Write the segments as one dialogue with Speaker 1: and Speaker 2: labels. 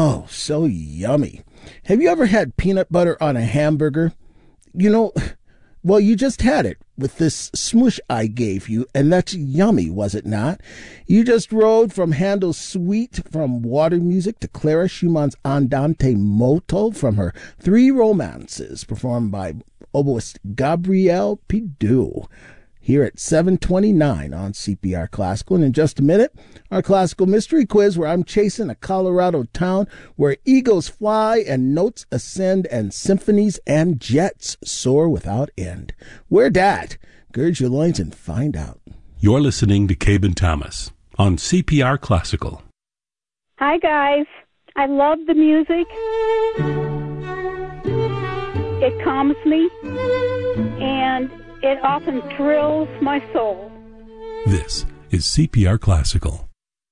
Speaker 1: Oh, so yummy. Have you ever had peanut butter on a hamburger? You know, well, you just had it with this smoosh I gave you, and that's yummy, was it not? You just rode from Handel's Suite from Water Music to Clara Schumann's Andante Molto from her Three Romances, performed by oboist Gabrielle Pidou, here at 7:29 on CPR Classical. And in just a minute, our classical mystery quiz, where I'm chasing a Colorado town where eagles fly and notes ascend and symphonies and jets soar without end. Where dat? Gird your loins and find out.
Speaker 2: You're listening to Cabe and Thomas on CPR Classical.
Speaker 3: Hi, guys. I love the music. It calms me, and it often thrills my soul.
Speaker 2: This is CPR Classical.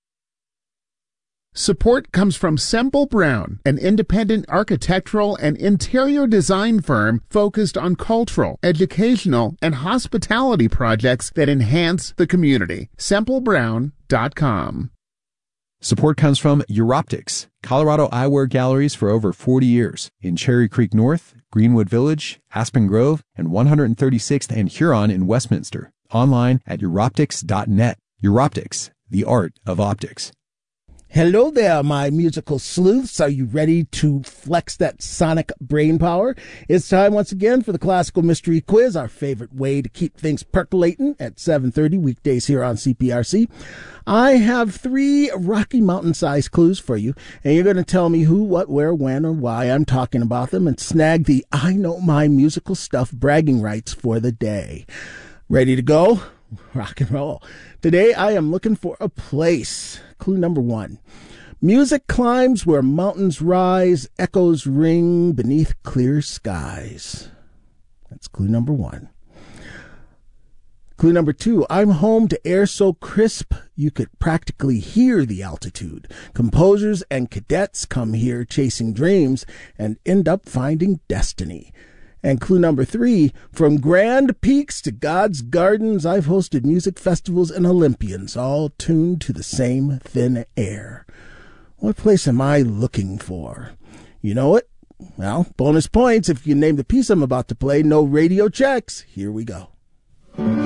Speaker 4: Support comes from Semple Brown, an independent architectural and interior design firm focused on cultural, educational, and hospitality projects that enhance the community. SempleBrown.com.
Speaker 5: Support comes from Europtics, Colorado eyewear galleries for over 40 years in Cherry Creek North, Greenwood Village, Aspen Grove, and 136th and Huron in Westminster. Online at Europtics.net. Europtics, the art of optics.
Speaker 1: Hello there, my musical sleuths. Are you ready to flex that sonic brain power? It's time once again for the Classical Mystery Quiz, our favorite way to keep things percolating at 7:30 weekdays here on CPRC. I have 3 Rocky Mountain-sized clues for you, and you're going to tell me who, what, where, when, or why I'm talking about them and snag the I Know My Musical Stuff bragging rights for the day. Ready to go? Rock and roll. Today I am looking for a place. Clue number 1. Music climbs where mountains rise, echoes ring beneath clear skies. That's clue number 1. Clue number 2. I'm home to air so crisp you could practically hear the altitude. Composers and cadets come here chasing dreams and end up finding destiny. And clue number 3, from grand peaks to God's gardens, I've hosted music festivals and Olympians, all tuned to the same thin air. What place am I looking for? You know it? Well, bonus points if you name the piece I'm about to play. No radio checks. Here we go.